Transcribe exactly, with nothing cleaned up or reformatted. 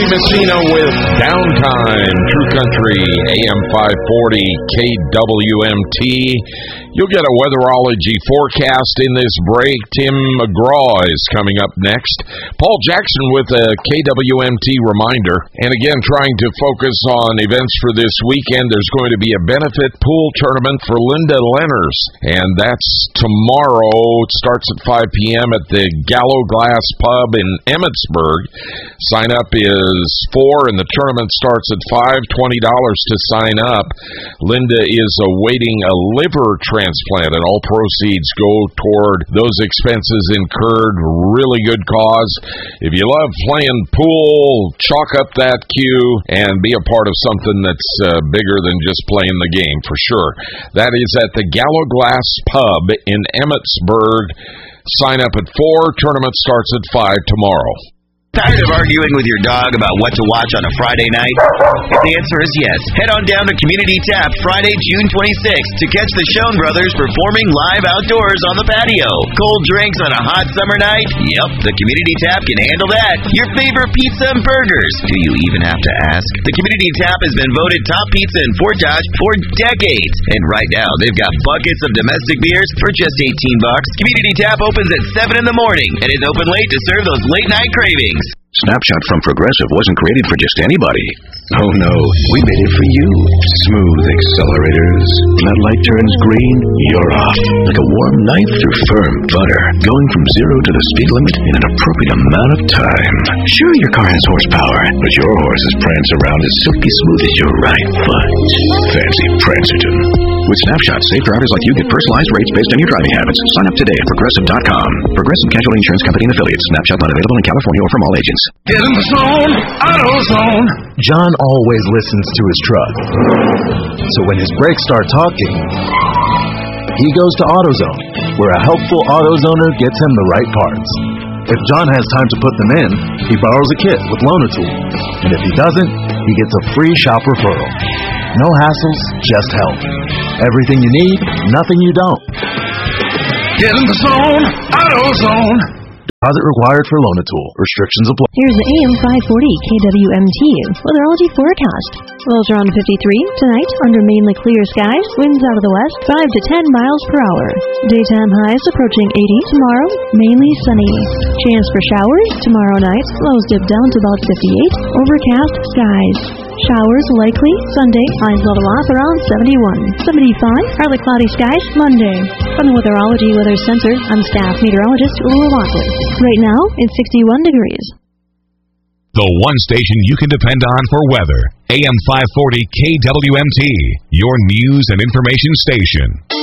Messina with Downtime, True Country, A M five forty, K W M T. You'll get a weatherology forecast in this break. Tim McGraw is coming up next. Paul Jackson with a K W M T reminder. And again, trying to focus on events for this weekend. There's going to be a benefit pool tournament for Linda Lenners. And that's tomorrow. It starts at five p.m. at the Gallo Glass Pub in Emmitsburg. Sign up is four, and the tournament starts at five, twenty dollars to sign up. Linda is awaiting a liver transplant, and all proceeds go toward those expenses incurred. Really good cause. If you love playing pool, chalk up that cue and be a part of something that's uh, bigger than just playing the game, for sure. That is at the Gallo Glass Pub in Emmitsburg. Sign up at four. Tournament starts at five tomorrow. Tired of arguing with your dog about what to watch on a Friday night? If the answer is yes, head on down to Community Tap Friday, June twenty-sixth to catch the Schoen Brothers performing live outdoors on the patio. Cold drinks on a hot summer night? Yep, the Community Tap can handle that. Your favorite pizza and burgers? Do you even have to ask? The Community Tap has been voted top pizza in Fort Dodge for decades. And right now, they've got buckets of domestic beers for just eighteen bucks. Community Tap opens at seven in the morning and is open late to serve those late night cravings. Snapshot from Progressive wasn't created for just anybody. Oh no, we made it for you. Smooth accelerators. When that light turns green, you're off. Like a warm knife through firm butter. Going from zero to the speed limit in an appropriate amount of time. Sure, your car has horsepower, but your horses prance around as silky smooth as your right foot. Fancy Prancerton. With Snapshot, safe drivers like you get personalized rates based on your driving habits. Sign up today at Progressive dot com. Progressive Casualty Insurance Company and Affiliates. Snapshot not available in California or from all agents. Get in the zone, AutoZone. John always listens to his truck. So when his brakes start talking, he goes to AutoZone, where a helpful AutoZoner gets him the right parts. If John has time to put them in, he borrows a kit with Loan-A-Tool. And if he doesn't, he gets a free shop referral. No hassles, just help. Everything you need, nothing you don't. Get in the zone, AutoZone. Deposit required for Loan-A-Tool. Restrictions apply. Here's the A M five forty K W M T weatherology forecast. Lows around fifty-three tonight under mainly clear skies. Winds out of the west five to ten miles per hour. Daytime highs approaching eighty tomorrow. Mainly sunny. Chance for showers tomorrow night. Lows dip down to about fifty-eight. Overcast skies. Showers likely Sunday. Highs level off around seventy-one. seventy-five. Partly cloudy skies Monday. From the Weatherology Weather Center, I'm staff meteorologist Ula Walkley. Right now, it's sixty-one degrees. The one station you can depend on for weather. A M five forty K W M T, your news and information station.